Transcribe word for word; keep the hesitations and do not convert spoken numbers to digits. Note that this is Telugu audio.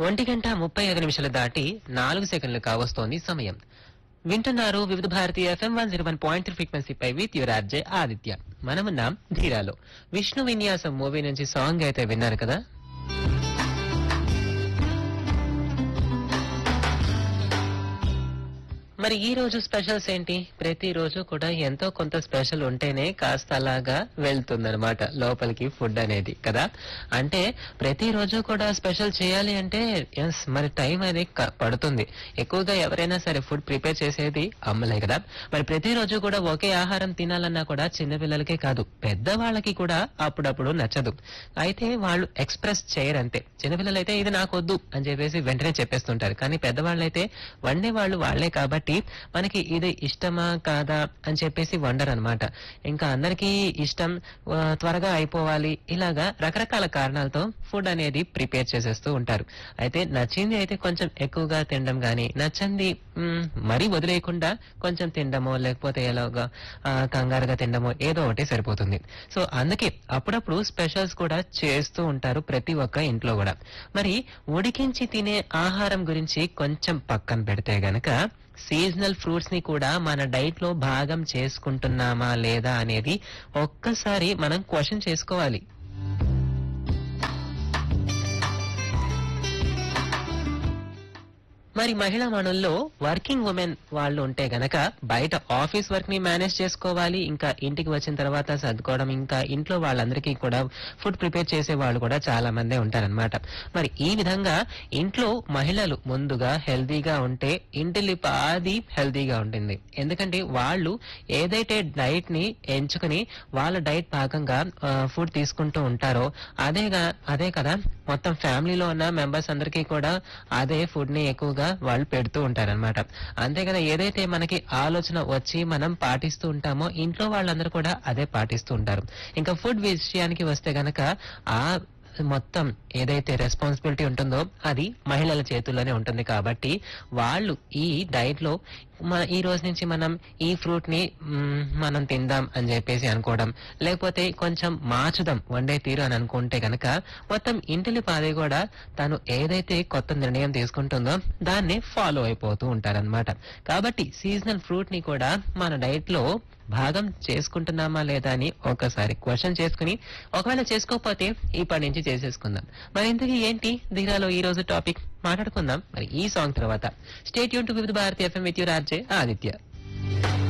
ఒంటి గంట ముప్పై ఐదు నిమిషాలు దాటి నాలుగు సెకండ్లు కావస్తోంది సమయం. వింటున్నారు వివిధ Bharati FM one zero one point three ఫ్రీక్వెన్సీపై with your RJ Aditya. మనమున్నాం ధీరాలో. విష్ణు విన్యాసం మూవీ నుంచి సాంగ్ అయితే విన్నారు కదా. మరి ఈ రోజు స్పెషల్స్ ఏంటి? ప్రతిరోజు కూడా ఎంతో కొంత స్పెషల్ ఉంటేనే కాస్త అలాగా వెళ్తుందనమాట లోపలికి ఫుడ్ అనేది కదా. అంటే ప్రతిరోజు కూడా స్పెషల్ చేయాలి అంటే ఎస్ మరి టైం అనేది క- పడుతుంది. ఎక్కువగా ఎవరైనా సరే ఫుడ్ ప్రిపేర్ చేసేది అమ్మలే కదా. మరి ప్రతిరోజు కూడా ఒకే ఆహారం తినాలన్నా కూడా చిన్నపిల్లలకే కాదు పెద్దవాళ్ళకి కూడా అప్పుడప్పుడు నచ్చదు. అయితే వాళ్ళు ఎక్స్ప్రెస్ చేయరంతే. చిన్నపిల్లలు అయితే ఇది నాకు వద్దు అని చెప్పేసి వెంటనే చెప్పేస్తుంటారు. కానీ పెద్దవాళ్ళైతే వండే వాళ్ళు వాళ్లే కాబట్టి మనకి ఇది ఇష్టమా కాదా అని చెప్పేసి వండరు అనమాట. ఇంకా అందరికీ ఇష్టం, ఆ, త్వరగా అయిపోవాలి, ఇలాగా రకరకాల కారణాలతో ఫుడ్ అనేది ప్రిపేర్ చేసేస్తూ ఉంటారు. అయితే నచ్చింది అయితే కొంచెం ఎక్కువగా తినడం గానీ, నచ్చంది మ్, మరీ వదిలేయకుండా కొంచెం తినడమో లేకపోతే ఎలాగా ఆ, కంగారుగా తినడమో ఏదో ఒకటి సరిపోతుంది. సో అందుకే అప్పుడప్పుడు స్పెషల్స్ కూడా చేస్తూ ఉంటారు ప్రతి ఒక్క ఇంట్లో కూడా. మరి ఉడికించి తినే ఆహారం గురించి కొంచెం పక్కన పెడితే గనక సీజనల్ ఫ్రూట్స్ ని కూడా మన డైట్ లో భాగం చేసుకుంటున్నామా లేదా అనేది ఒక్కసారి మనం క్వశ్చన్ చేసుకోవాలి. మరి మహిళా మనుల్లో వర్కింగ్ ఉమెన్ వాళ్ళు ఉంటే గనక బయట ఆఫీస్ వర్క్ ని మేనేజ్ చేసుకోవాలి, ఇంకా ఇంటికి వచ్చిన తర్వాత సర్దుకోవడం, ఇంకా ఇంట్లో వాళ్ళందరికీ కూడా ఫుడ్ ప్రిపేర్ చేసే వాళ్ళు కూడా చాలా మందే ఉంటారన్నమాట. మరి ఈ విధంగా ఇంట్లో మహిళలు ముందుగా హెల్దీగా ఉంటే ఇంటిల్లిపాది హెల్దీగా ఉంటుంది. ఎందుకంటే వాళ్ళు ఏదైతే డైట్ ని ఎంచుకుని వాళ్ళ డైట్ భాగంగా ఫుడ్ తీసుకుంటూ ఉంటారో అదేగా అదే కదా మొత్తం ఫ్యామిలీలో ఉన్న మెంబర్స్ అందరికీ కూడా అదే ఫుడ్ ని ఎక్కువగా వాళ్ళు పెడుతూ ఉంటారన్నమాట. అంతే కదా, ఏదైతే మనకి ఆలోచన వచ్చి మనం పాటిస్తూ ఉంటామో ఇంట్లో వాళ్ళందరూ కూడా అదే పాటిస్తూ ఉంటారు. ఇంకా ఫుడ్ విషయానికి వస్తే గనక ఆ మొత్తం ఏదైతే రెస్పాన్సిబిలిటీ ఉంటుందో అది మహిళల చేతుల్లోనే ఉంటుంది. కాబట్టి వాళ్ళు ఈ డైట్ లో మ- ఈ రోజు నుంచి మనం ఈ ఫ్రూట్ ని మ్, మనం తిందాం అని చెప్పేసి అనుకోవడం, లేకపోతే కొంచెం మార్చుదాం వండే తీరు అని అనుకుంటే గనక మొత్తం ఇంటిలి పాది కూడా తను ఏదైతే కొత్త నిర్ణయం తీసుకుంటుందో దాన్ని ఫాలో అయిపోతూ ఉంటారన్నమాట. కాబట్టి సీజనల్ ఫ్రూట్ ని కూడా మన డైట్ లో భాగం చేసుకుంటున్నామా లేదా అని ఒకసారి క్వశ్చన్ చేసుకుని, ఒకవేళ చేసుకోకపోతే ఇప్పటి నుంచి చేసేసుకుందాం. మరి ఇంతకీ ఏంటి ధీరాలో ఈ రోజు టాపిక్ మాట్లాడుకుందాం మరి ఈ సాంగ్ తర్వాత. స్టేట్ యూన్ టు వివిధ Bharati FM with your RJ Aditya.